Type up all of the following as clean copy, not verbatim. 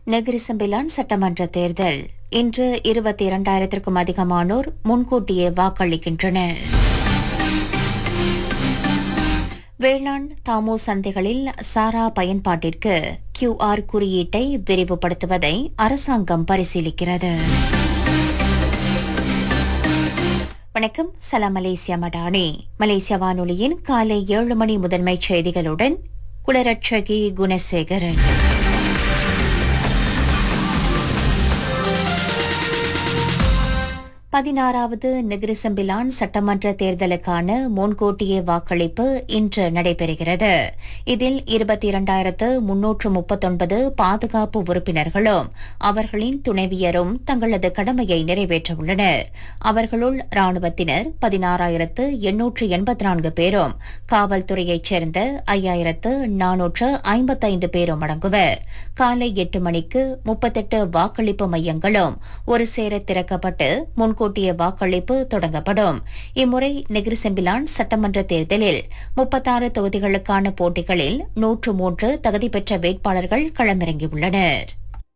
Negeri Sembilan சட்டமன்ற தேர்தல் இன்று 22,000-க்கும் அதிகமானோர் முன்கூட்டியே வாக்களிக்கின்றனர். வேளாண் தாமோ சந்தைகளில் சாரா பயன்பாட்டிற்கு QR குறியீட்டை விரிவுபடுத்துவதை அரசாங்கம் பரிசீலிக்கிறது. வணக்கம், சலாம் மலேசியா மடானி. மலேசியா வானொலியின் காலை 7 மணி முதன்மைச் செய்திகளுடன் குளரட்சகி குணசேகரன். 16வது நெகிரி செம்பிலான் சட்டமன்ற தேர்தலுக்கான முன்கூட்டியே வாக்களிப்பு இன்று நடைபெறுகிறது. இதில் 22,339 பாதுகாப்பு உறுப்பினர்களும் அவர்களின் துணைவியரும் தங்களது கடமையை நிறைவேற்றவுள்ளனர். அவர்களுள் ராணுவத்தினர் 16,884 பேரும் காவல்துறையைச் சேர்ந்த 5,455 பேரும் அடங்குவர். காலை 8 மணிக்கு 38 வாக்களிப்பு மையங்களும் ஒரு சேர திறக்கப்பட்டு முன்கூட்டிய வாக்களிப்பு தொடங்கப்படும். இம்முறை நெகிரி செம்பிலான் சட்டமன்ற தேர்தலில் 36 தொகுதிகளுக்கான போட்டிகளில் 103 தகுதி பெற்ற வேட்பாளர்கள் களமிறங்கியுள்ளனர்.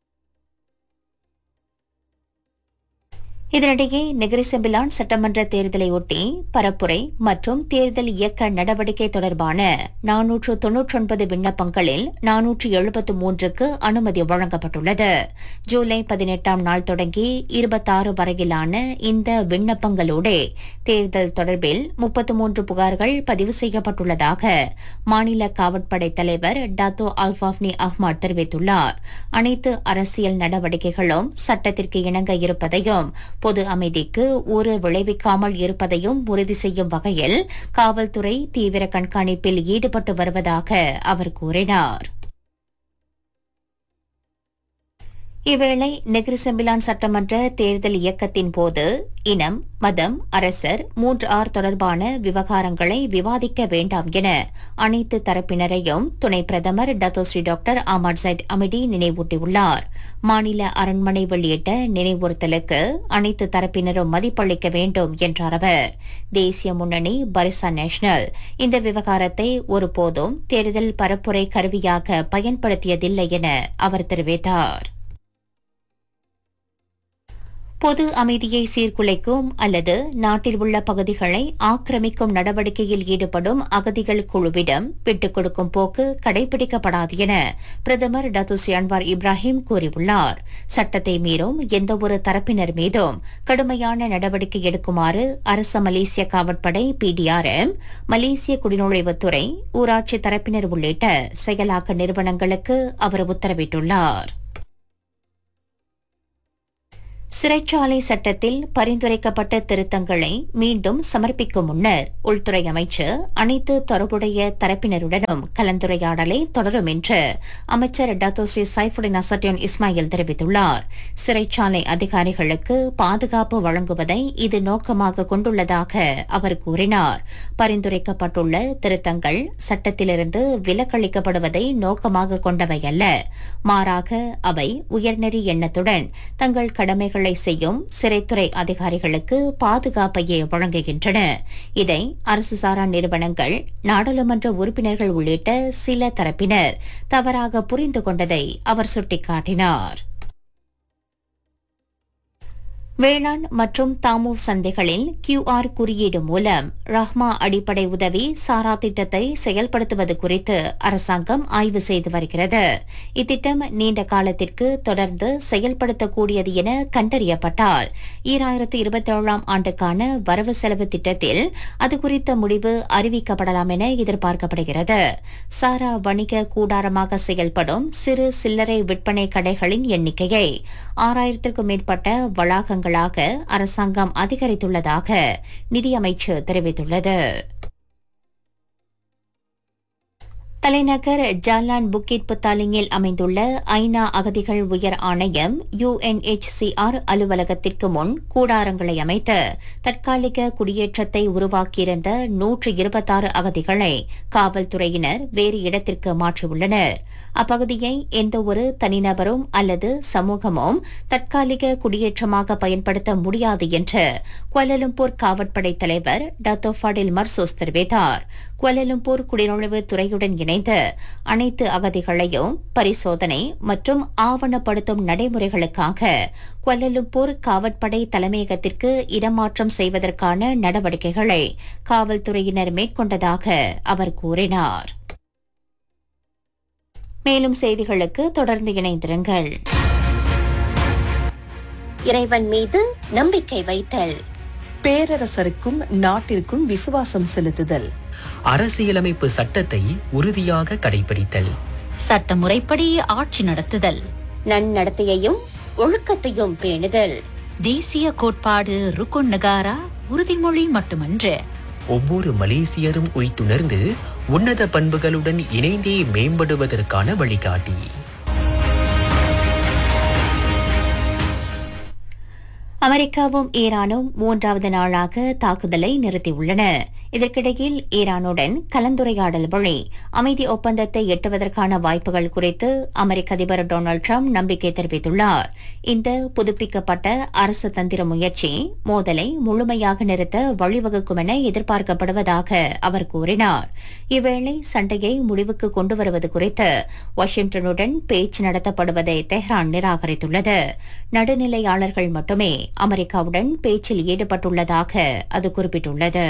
இதனிடையே நெகிரி செம்பிலான் சட்டமன்ற தேர்தலையொட்டி பரப்புரை மற்றும் தேர்தல் இயக்க நடவடிக்கை தொடர்பான 499 விண்ணப்பங்களில் 473க்கு அனுமதி வழங்கப்பட்டுள்ளது. ஜூலை 18ஆம் நாள் தொடங்கி 26 வரையிலான இந்த விண்ணப்பங்களோடு தேர்தல் தொடர்பில் 33 புகார்கள் பதிவு செய்யப்பட்டுள்ளதாக மாநில காவற்படை தலைவர் டாத்தோ அல்ஃபாஃப்னி அஹ்மத் தெரிவித்துள்ளார். அனைத்து அரசியல் நடவடிக்கைகளும் சட்டத்திற்கு இணங்க இருப்பதையும் பொது அமைதிக்கு ஊறு விளைவிக்காமல் இருப்பதையும் உறுதி செய்யும் வகையில் காவல்துறை தீவிர கண்காணிப்பில் ஈடுபட்டு வருவதாக அவர் கூறினார். இவ்வேளை நெகிரி செம்பிலான் சட்டமன்ற தேர்தல் இயக்கத்தின் போது இனம், மதம், அரசர் 3R தொடர்பான விவகாரங்களை விவாதிக்க வேண்டாம் என அனைத்து தரப்பினரையும் துணை பிரதமர் டத்தோஸ்ரீ டாக்டர் அஹ்மத் ஜைட் அமிடி நினைவூட்டியுள்ளார். மாநில அரண்மனை வெளியிட்ட நினைவுறுத்தலுக்கு அனைத்து தரப்பினரும் மதிப்பளிக்க வேண்டும் என்றார் அவர். தேசிய முன்னணி பரிசா நேஷனல் இந்த விவகாரத்தை ஒருபோதும் தேர்தல் பரப்புரை கருவியாக பயன்படுத்தியதில்லை என அவர் தெரிவித்தார். பொது அமைதியை சீர்குலைக்கும் அல்லது நாட்டில் உள்ள பகுதிகளை ஆக்கிரமிக்கும் நடவடிக்கையில் ஈடுபடும் அகதிகள் குழுவிடம் விட்டுக் கொடுக்கும் போக்கு கடைபிடிக்கப்படாது என பிரதமர் டத்தோஸ்ரீ அன்வார் இப்ராஹிம் கூறியுள்ளார். சட்டத்தை மீறும் எந்தவொரு தரப்பினர் மீதும் கடுமையான நடவடிக்கை எடுக்குமாறு அரச மலேசிய காவற்படை PDRM, மலேசிய குடிநுழைவுத்துறை, ஊராட்சி தரப்பினர் உள்ளிட்ட செயலாக்க நிறுவனங்களுக்கு அவர் உத்தரவிட்டுள்ளார். சிறைச்சாலை சட்டத்தில் பரிந்துரைக்கப்பட்ட திருத்தங்களை மீண்டும் சமர்ப்பிக்கும் முன்னர் உள்துறை அமைச்சர் அனைத்து தொடர்புடைய தரப்பினருடனும் கலந்துரையாடலை தொடரும் என்று அமைச்சர் டத்தோஸ்ரீ சைஃபுடின் அசட்டியோன் இஸ்மாயில் தெரிவித்துள்ளார். சிறைச்சாலை அதிகாரிகளுக்கு பாதுகாப்பு வழங்குவதை இது நோக்கமாக கொண்டுள்ளதாக அவர் கூறினார். பரிந்துரைக்கப்பட்டுள்ள திருத்தங்கள் சட்டத்திலிருந்து விலக்களிக்கப்படுவதை நோக்கமாக கொண்டவை அல்ல, மாறாக அவை உயர்நெறி எண்ணத்துடன் தங்கள் கடமைகளை செய்யும் சிறைத்துறை அதிகாரிகளுக்கு பாதுகாப்பையே வழங்குகின்றன. இதை அரசு சாரா நிறுவனங்கள், நாடாளுமன்ற உறுப்பினர்கள் உள்ளிட்ட சில தரப்பினர் தவறாக புரிந்து கொண்டதை அவர் சுட்டிக்காட்டினார். வேளாண் மற்றும் தாமோ சந்தைகளில் QR குறியீடு மூலம் ரஹ்மா அடிப்படை உதவி சாரா திட்டத்தை செயல்படுத்துவது குறித்து அரசாங்கம் ஆய்வு செய்து வருகிறது. இத்திட்டம் நீண்ட காலத்திற்கு தொடர்ந்து செயல்படுத்தக்கூடியது என கண்டறியப்பட்டால் 2027ஆம் ஆண்டுக்கான வரவு செலவு திட்டத்தில் அது குறித்த முடிவு அறிவிக்கப்படலாம் என எதிர்பார்க்கப்படுகிறது. சாரா வணிக கூடாரமாக செயல்படும் சிறு சில்லறை விற்பனை கடைகளின் எண்ணிக்கையை 6000க்கும் மேற்பட்ட வளாகங்கள் அரசாங்கம் அதிகரித்துள்ளதாக நிதியமைச்சர் தெரிவித்துள்ளது. தலைநகர் ஜாலான் புக்கிட் புத்தாலிங்கில் அமைந்துள்ள ஐநா அகதிகள் உயர் ஆணையம் UNHCR அலுவலகத்திற்கு முன் கூடாரங்களை அமைத்து தற்காலிக குடியேற்றத்தை உருவாக்கியிருந்த 126 அகதிகளை காவல்துறையினர் வேறு இடத்திற்கு மாற்றியுள்ளனர். அப்பகுதியை எந்தவொரு தனிநபரும் அல்லது சமூகமும் தற்காலிக குடியேற்றமாக பயன்படுத்த முடியாது என்று குவாலலம்பூர் காவற்படை தலைவர் டத்தோ ஃபடில் மர்சூஸ் தெரிவித்தார். குவாலலும்பூர் குடிநுழைவு துறையுடன் இணைந்து அனைத்து அகதிகளையும் பரிசோதனை மற்றும் ஆவணப்படுத்தும் நடைமுறைகளுக்காக குவாலலும்பூர் காவற்படை தலைமையகத்திற்கு இடமாற்றம் செய்வதற்கான நடவடிக்கைகளை காவல்துறையினர் மேற்கொண்டதாக அவர் கூறினார். மேலும் செய்திகளுக்கு தொடர்ந்து இணைந்திருங்கள். இறைவன் மீது நம்பிக்கை வைத்தல், பேரரசருக்கும் நாட்டிற்கும் விசுவாசம் செலுத்துதல், அரசியலமைப்பு சட்டத்தை உறுதியாக கடைபிடித்தல், சட்ட முறைப்படி ஆட்சி நடத்துதல், நன்னடத்தையையும் ஒழுக்கத்தையும் பேணுதல், தேசிய கோட்பாடு ருக்குன் நகாரா உறுதிமொழி மட்டுமன்று, ஒவ்வொரு மலேசியரும் உய்த்துணர்ந்து உன்னத பண்புகளுடன் இணைந்தே மேம்படுவதற்கான வழிகாட்டி. அமெரிக்காவும் ஈரானும் 3வது நாளாக தாக்குதலை நிறுத்தியுள்ளன. இதற்கிடையில் ஈரானுடன் கலந்துரையாடல் வழி அமைதி ஒப்பந்தத்தை எட்டுவதற்கான வாய்ப்புகள் குறித்து அமெரிக்க அதிபர் டொனால்டு டிரம்ப் நம்பிக்கை தெரிவித்துள்ளார். இந்த புதுப்பிக்கப்பட்ட அரசு தந்திர முயற்சி மோதலை முழுமையாக நிறுத்த வழிவகுக்கும் என எதிர்பார்க்கப்படுவதாக அவர் கூறினார். இவ்வேளை சண்டையை முடிவுக்கு கொண்டு வருவது குறித்து வாஷிங்டனுடன் பேச்சு நடத்தப்படுவதை தெஹ்ரான் நிராகரித்துள்ளது. நடுநிலையாளர்கள் மட்டுமே அமெரிக்காவுடன் பேச்சில் ஈடுபட்டுள்ளதாக அது குறிப்பிட்டுள்ளது.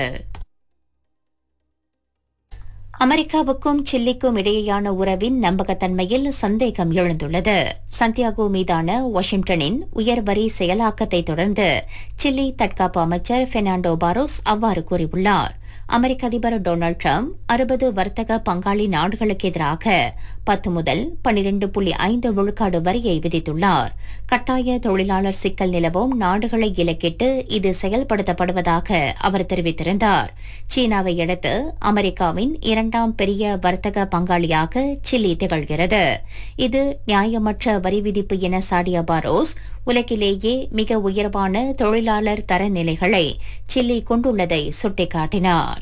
அமெரிக்காவுக்கும் சில்லிக்கும் இடையேயான உறவின் நம்பகத்தன்மையில் சந்தேகம் எழுந்துள்ளது. சந்தியாகோ மீதான வாஷிங்டனின் உயர் வரி செயலாக்கத்தை தொடர்ந்து சில்லி தற்காப்பு அமைச்சர் பெர்னாண்டோ பாரோஸ் அவ்வாறு கூறியுள்ளார். அமெரிக்க அதிபர் டொனால்டு டிரம்ப் 60 வர்த்தக பங்காளி நாடுகளுக்கு எதிராக 10 முதல் 12.5 விழுக்காடு வரியை விதித்துள்ளார். கட்டாய தொழிலாளர் சிக்கல் நிலவும் நாடுகளை இலக்கிட்டு இது செயல்படுத்தப்படுவதாக அவர் தெரிவித்திருந்தார். சீனாவை அடுத்து அமெரிக்காவின் 2ஆம் பெரிய வர்த்தக பங்காளியாக சில்லி திகழ்கிறது. இது நியாயமற்ற வரி விதிப்பு என சாடிய பாரோஸ், உலகிலேயே மிக உயர்வான தொழிலாளர் தரநிலைகளை சில்லி கொண்டுள்ளதை சுட்டிக்காட்டினார்.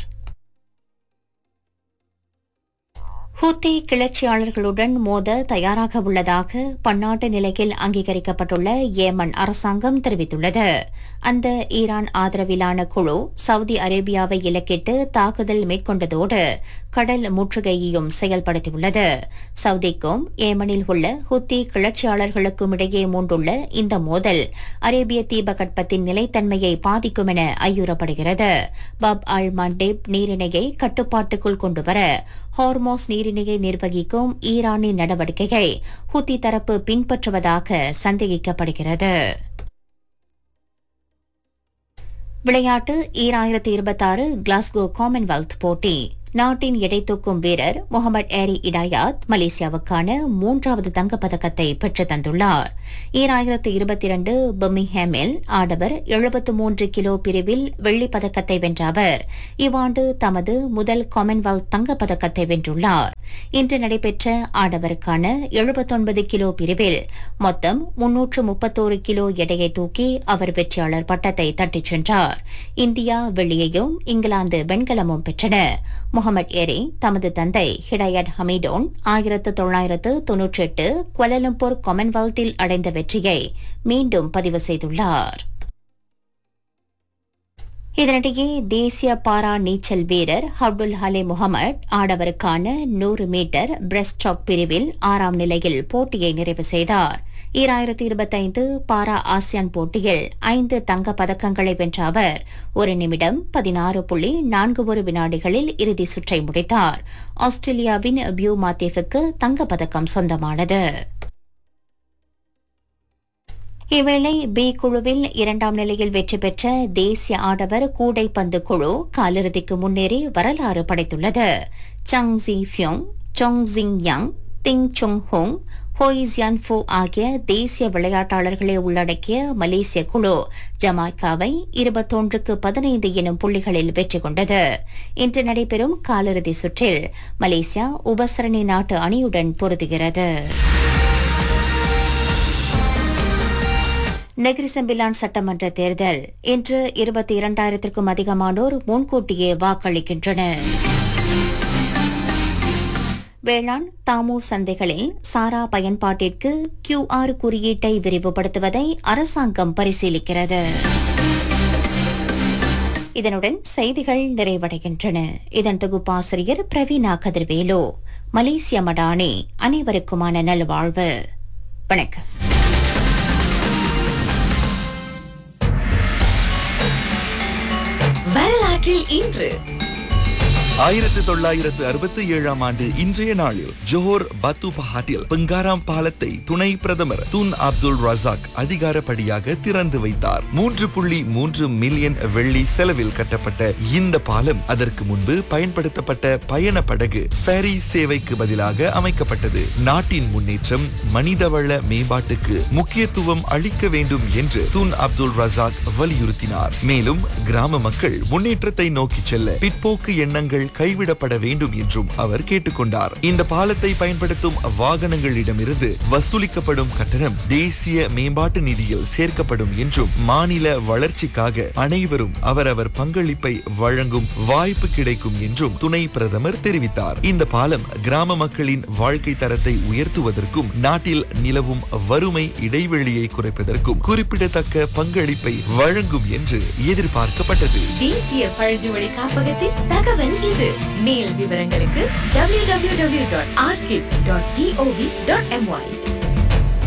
ஹூத்தி கிளர்ச்சியாளர்களுடன் மோத தயாராக உள்ளதாக பன்னாட்டு நிலையில் அங்கீகரிக்கப்பட்டுள்ள ஏமன் அரசாங்கம் தெரிவித்துள்ளது. அந்த ஈரான் ஆதரவிலான குழு சவுதி அரேபியாவை இலக்கிட்டு தாக்குதல் மேற்கொண்டதோடு கடல் முற்றுகையையும் செயல்படுத்தியுள்ளது. சவுதிக்கும் ஏமனில் உள்ள ஹூத்தி கிளர்ச்சியாளர்களுக்கும் இடையே மூண்டுள்ள இந்த மோதல் அரேபிய தீபகற்பத்தின் நிலைத்தன்மையை பாதிக்கும் என ஐயுறப்படுகிறது. பப் அல் மண்டேப் நீரிணையை கட்டுப்பாட்டுக்குள் கொண்டுவர ஹார்மோஸ் நீரிணையை நிர்வகிக்கும் ஈரானின் நடவடிக்கையை ஹூத்தி தரப்பு பின்பற்றுவதாக சந்தேகிக்கப்படுகிறது. விளையாட்டு 2026 கிளாஸ்கோ காமன்வெல்த் போட்டி. நாட்டின் எடை தூக்கும் வீரர் முகமது ஏரி இடாயாத் மலேசியாவுக்கான 3வது தங்கப்பதக்கத்தை பெற்றுத் தந்துள்ளார். 2022 பர்மிங்ஹாமில் ஆடவர் 73 கிலோ பிரிவில் வெள்ளிப் பதக்கத்தை வென்ற அவர் இவ்வாண்டு தமது முதல் காமன்வெல்த் தங்கப்பதக்கத்தை வென்றுள்ளார். இன்று நடைபெற்ற ஆடவருக்கான 79 கிலோ பிரிவில் மொத்தம் 331 கிலோ எடையை தூக்கி அவர் வெற்றியாளர் பட்டத்தை தட்டிச் சென்றார். இந்தியா வெள்ளியையும் இங்கிலாந்து வெண்கலமும் பெற்றன. முகமது ஏரி தமது தந்தை ஹிடாயத் ஹமீடோன் 1998 குவாலலும்பூர் காமன்வெல்த்தில் அடைந்த வெற்றியை மீண்டும் பதிவு செய்துள்ளார். இதனிடையே தேசிய பாரா நீச்சல் வீரர் அப்துல் ஹலே முகமது ஆடவருக்கான 100 மீட்டர் பிரெஸ்ட் ஸ்ட்ரோக் பிரிவில் 6ஆம் நிலையில் போட்டியை நிறைவு செய்தார். 2025 பாரா ஆசியான் போட்டியில் 5 தங்க பதக்கங்களை வென்ற அவர் 1 நிமிடம் 16.41 வினாடிகளில் இறுதி சுற்றை முடித்தார். ஆஸ்திரேலியாவின் பியூ மாத்தேஃபுக்கு தங்கப்பதக்கம் சொந்தமானது. இவ்வேளை பி குழுவில் 2ஆம் நிலையில் வெற்றி பெற்ற தேசிய ஆடவர் கூடைப்பந்து குழு காலிறுதிக்கு முன்னேறி வரலாறு படைத்துள்ளது. சங் ஜி ஃபியோங், சொங் ஜிங் யாங், திங் சுங் ஹோங், ஹோய் ஜியான் ஃபோ ஆகிய தேசிய விளையாட்டாளர்களை உள்ளடக்கிய மலேசிய குழு ஜமாய்க்காவை 21-15 எனும் புள்ளிகளில் வெற்றி கொண்டது. இன்று நடைபெறும் காலிறுதி சுற்றில் மலேசியா உபசரணி நாட்டு அணியுடன் பொருதுகிறது. நெகிரி செம்பிலான் சட்டமன்ற தேர்தல் இன்று 22,000க்கும் அதிகமானோர் முன்கூட்டியே வாக்களிக்கின்றனர். வேளாண் தாமு சந்தைகளில் சாரா பயன்பாட்டிற்கு QR குறியீட்டை விரிவுபடுத்துவதை அரசாங்கம் பரிசீலிக்கிறது. இதனுடன் செய்திகள் நிறைவடைகின்றன. இதன் தொகுப்பாசிரியர் பிரவீனா கதிர்வேலு. மலேசிய மடானி. அனைவருக்குமான நல்வாழ்வு. வணக்கம். வரலாற்றில் இன்று 1967 ஆண்டு இன்றைய நாளில் ஜோஹர் பத்து பஹாட்டில் பெங்காராம் பாலத்தை துணை பிரதமர் துன் அப்துல் ரசாக் அதிகாரப்படியாக திறந்து வைத்தார். 3.3 மில்லியன் வெள்ளி செலவில் கட்டப்பட்ட இந்த பாலம் அதற்கு முன்பு பயன்படுத்தப்பட்ட பயண படகு ஃபெரி சேவைக்கு பதிலாக அமைக்கப்பட்டது. நாட்டின் முன்னேற்றம் மனிதவள மேம்பாட்டுக்கு முக்கியத்துவம் அளிக்க வேண்டும் என்று துன் அப்துல் ரசாக் வலியுறுத்தினார். மேலும் கிராம மக்கள் முன்னேற்றத்தை நோக்கி செல்ல பிற்போக்கு எண்ணங்கள் கைவிடப்பட வேண்டும் என்றும் அவர் கேட்டுக்கொண்டார். இந்த பாலத்தை பயன்படுத்தும் வாகனங்களிடமிருந்து வசூலிக்கப்படும் கட்டணம் தேசிய மேம்பாட்டு நிதியில் சேர்க்கப்படும் என்றும் மாநில வளர்ச்சிக்காக அனைவரும் அவரவர் பங்களிப்பை வழங்கும் வாய்ப்பு கிடைக்கும் என்றும் துணை பிரதமர் தெரிவித்தார். இந்த பாலம் கிராம மக்களின் வாழ்க்கை தரத்தை உயர்த்துவதற்கும் நாட்டில் நிலவும் வறுமை இடைவெளியை குறைப்பதற்கும் குறிப்பிடத்தக்க பங்களிப்பை வழங்கும் என்று எதிர்பார்க்கப்பட்டது. தேசிய பழங்குடி காப்பகத்தின் தகவல் இது. மேல் விவரங்களுக்கு www.archive.gov.my